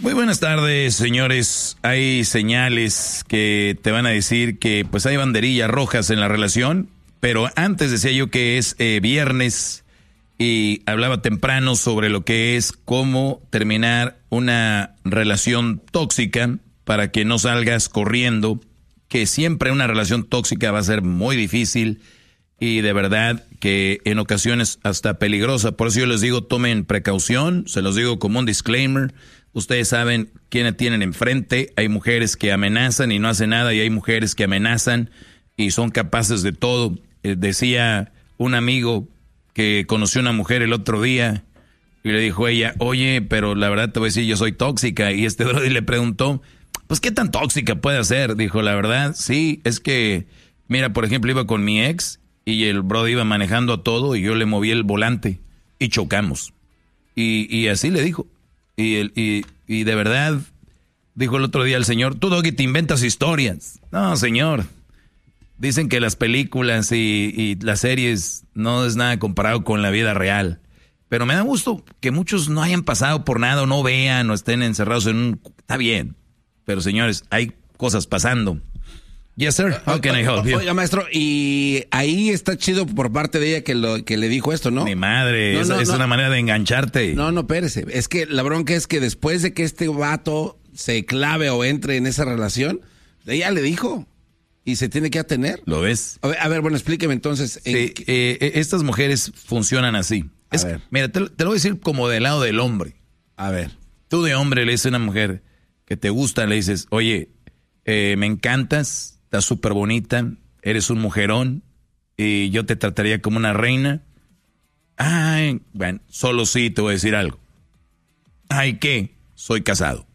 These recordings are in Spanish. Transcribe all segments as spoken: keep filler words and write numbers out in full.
Muy buenas tardes, señores. Hay señales que te van a decir que pues hay banderillas rojas en la relación, pero antes decía yo que es eh, viernes y hablaba temprano sobre lo que es cómo terminar una relación tóxica para que no salgas corriendo, que siempre una relación tóxica va a ser muy difícil y de verdad que en ocasiones hasta peligrosa. Por eso yo les digo, tomen precaución, se los digo como un disclaimer. Ustedes saben quiénes tienen enfrente. Hay mujeres que amenazan y no hacen nada, y hay mujeres que amenazan y son capaces de todo. Eh, decía un amigo que conoció una mujer el otro día y le dijo ella, oye, pero la verdad te voy a decir, yo soy tóxica. Y este brody le preguntó, pues, ¿qué tan tóxica puede ser? Dijo, la verdad, sí, es que, mira, por ejemplo, iba con mi ex y el brody iba manejando a todo y yo le moví el volante y chocamos. Y, y así le dijo. Y, el, y, y de verdad, dijo el otro día el señor, tú, Doggy, te inventas historias. No, señor. Dicen que las películas y, y las series no es nada comparado con la vida real. Pero me da gusto que muchos no hayan pasado por nada, o no vean, o estén encerrados en un... Está bien. Pero, señores, hay cosas pasando. Yes, sir. How can I help you? Oiga, maestro, y ahí está chido por parte de ella que, lo, que le dijo esto, ¿no? Mi madre, no, es, no, es no. una manera de engancharte. No, no, espérese. Es que la bronca es que después de que este vato se clave o entre en esa relación, ella le dijo y se tiene que atener. ¿Lo ves? A ver, a ver bueno, explíqueme entonces. Sí, qué... eh, estas mujeres funcionan así. A Es, ver. Mira, te, te lo voy a decir como del lado del hombre. A ver. Tú de hombre le dices a una mujer que te gusta, le dices, oye, eh, me encantas, estás súper bonita, eres un mujerón y yo te trataría como una reina. Ay, bueno, solo sí te voy a decir algo. Ay, ¿qué? Soy casado.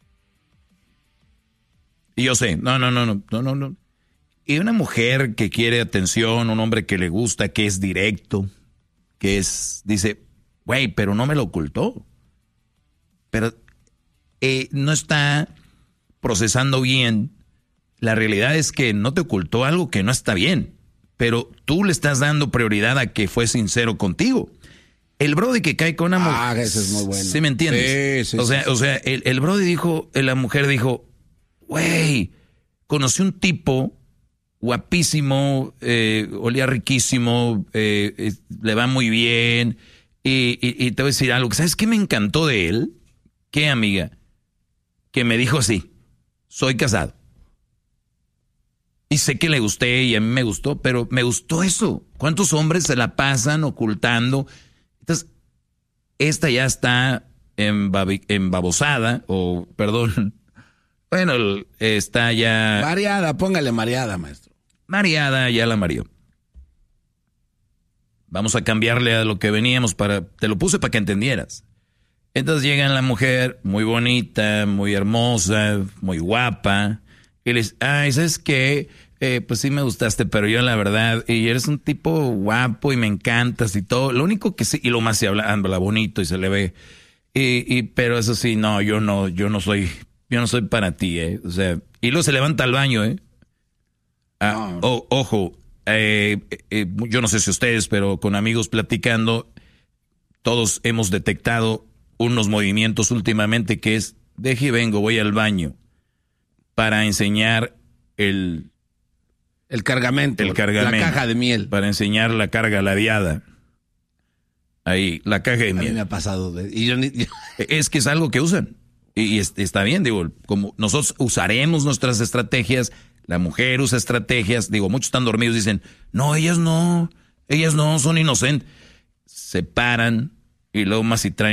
Y yo sé, no, no, no, no, no, no, no. Y una mujer que quiere atención, un hombre que le gusta, que es directo, que es, dice, güey, pero no me lo ocultó. Pero eh, no está procesando bien. La realidad es que no te ocultó algo que no está bien, pero tú le estás dando prioridad a que fue sincero contigo. El brody que cae con una mujer... Ah, ese es muy bueno. ¿Sí me entiendes? Sí, sí, o sea, sí, sí. o sea el, el brody dijo, la mujer dijo, güey, conocí un tipo guapísimo, eh, olía riquísimo, eh, eh, le va muy bien, y, y, y te voy a decir algo, ¿sabes qué me encantó de él? ¿Qué, amiga? Que me dijo así, soy casado. Y sé que le gusté y a mí me gustó, pero me gustó eso. ¿Cuántos hombres se la pasan ocultando? Entonces, esta ya está embab- embabosada, o perdón, bueno, está ya... Mareada, póngale mareada, maestro. Mareada, ya la mareó. Vamos a cambiarle a lo que veníamos para... Te lo puse para que entendieras. Entonces llega la mujer, muy bonita, muy hermosa, muy guapa, y les, ay, ¿sabes qué? Eh, pues sí me gustaste, pero yo la verdad, y eres un tipo guapo y me encantas y todo. Lo único que sí, y lo más se habla, habla bonito y se le ve. Y, y, pero eso sí, no, yo no, yo no soy, yo no soy para ti, eh. O sea, y luego se levanta al baño, eh. Ah, oh, ojo, eh, eh, yo no sé si ustedes, pero con amigos platicando, todos hemos detectado unos movimientos últimamente que es, deje y vengo, voy al baño para enseñar el... El cargamento. El cargamento. La caja de miel. Para enseñar la carga ladeada. Ahí, la caja de A miel. mí me ha pasado. De, y yo ni, yo... Es que es algo que usan. Y, y está bien, digo, como nosotros usaremos nuestras estrategias, la mujer usa estrategias, digo, muchos están dormidos y dicen, no, ellas no, ellas no, son inocentes. Se paran y luego más si traen